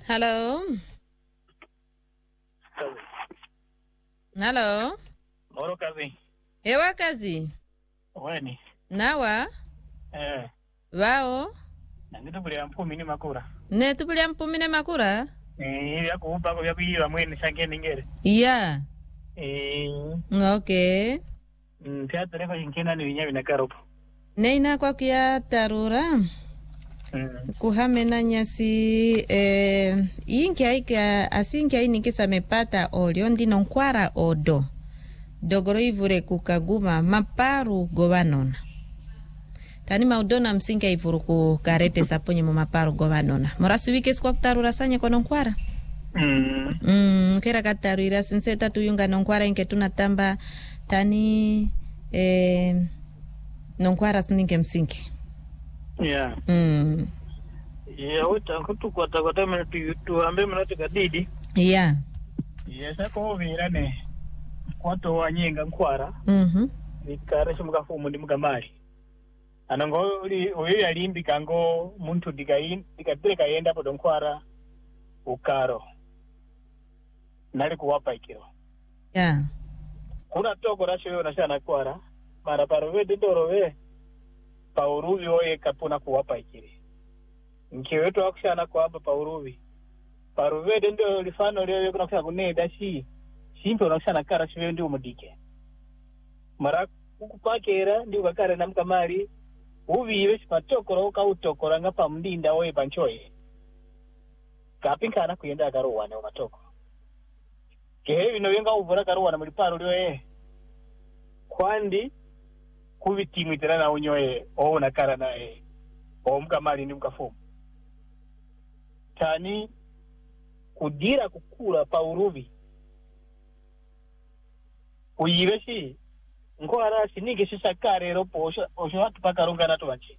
Hello. Hello. Moro kazi. Ewa kazi. Weni. Nawa. Wao. Nangito kulia mpumi ni makura. Ne tupulia mpumine makura? Ya kuupa kwa kuiwa mwene shange ningere. Yeah. Okay. Teatro leko shinkena ni winyawi na karopo. Neina kwa kia tarura. Kuhamena nyasi inki aika asinki aini kisa mepata olio ndino nkwara odo. Dogoro ivure kukaguma maparu govanona. Tani maudona msingi ivuru kukarete saponye mu maparu govanona. Morasuwike sikwa kutarura sanye kono nkwara? Kera katarura sinseta tuyunga nonkwara inke tunatamba tani nonkwara sininke msingi. Yeah. Yeah, utankutu kwa mena tuambe mena tukadidi. Yeah. Yeah, sako hovira ne. Kwato wanyenga nkwara. Nikare shumukafumu ndi mukamari. Anango oyo alimbi kango muntu dikatere kayenda podo nkwara ukaro. Nali kuwapa ikiro. Yeah. Kuna toko rasho yo nashana kwara. Mara parove dindorowe. Pauruvi oye kapuna kuwapa ikiri. Nkiwetu wakushana kuwapa pauruvi. Paruve dendo lifano leo kuna kushana kuneda shimpe unakushana kara shiwe ndi umudike. Mara kukupakera ndi ukakare na mkamari. Uvi iwe shipatokoro uka utokoro ngapa mdinda oye panchoye. Kapinka ana kuyenda akaruwane umatoko. Kehevi no yenga uvura karuwana muliparo leo kwandi kubitimu itirana unyoye o nakara nae o mkamali ndi mkafumu tani kudira kukura pauruvi uyiveshi nko arasi nige shishakare ropo osho hatu paka runga natu wachi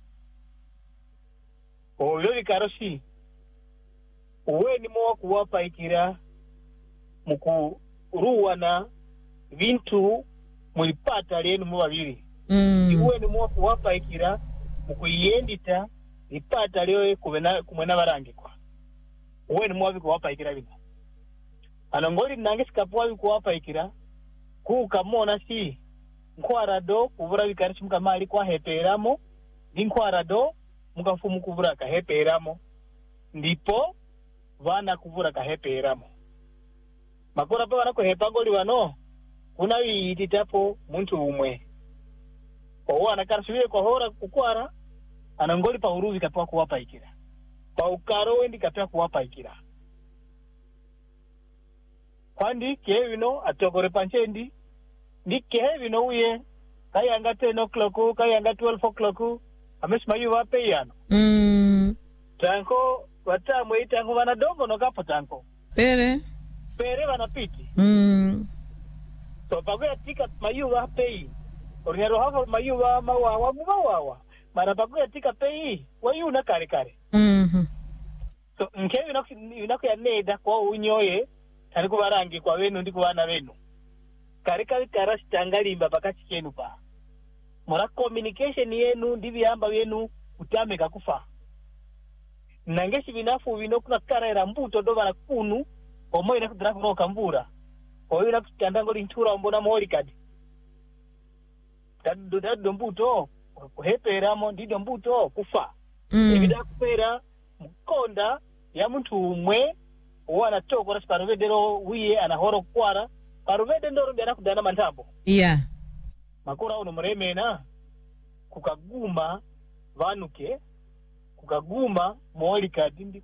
o yovi karoshi uwe ni moa kuwapa ikira muku ruwana vintu mulipata lienu mwa vili iwe ni mwa kuwapa ikira mukuyendita ipata leo kumwena barangikwa uwe ni mwa kuwapa ikira bina anongoli nange sikapuwa kuwapa ikira kukamona si nkwara do kuvura bikarishi mukamali kwa heperamo ndi nkwara do mukafumu kuvura ka heperamo ndipo vana kuvura ka heperamo makora pa vana kuhepa goli wano kuna wiititapo muntu umwe owa anakarasuye kwa hora kukwara anangoli pa uruvi kapwa kuwapa ikira pa ukaro wendi kapwa kuwapa ikira kwandi kevino atokore panchendi ndi kevino uye kayanga 10 o'clock kayanga 12 o'clock amesima yu wape yano tanko watamwe itango wana dogo nokapo tanko pere wana piti so pagoya tika mayuwa pei orinyaro hafa mayuwa mawawa mara pagoya tika pei wayuna kare so nkevi inako ya neda kwa unyoye tani kubarangi kwa wenu ndi kuwana wenu kare karasi tangalimba pakati kenu pa mora communication yenu ndivi amba wenu utame kakufa nangeshi binafu binokuna karera mbuto doba na kunu omoyi na kudrafu no kambura oyo na kutandanga lintura mbona mori kadi dado mbuto kuheperamo ndido mbuto kufa ebida kupera mkonda ya muntu umwe wana toko rasi paruvedero wiye anahoro kwara paruvede ndoro ndiana kudana mantambo makura uno mremena kukaguma vanuke kukaguma mori kadi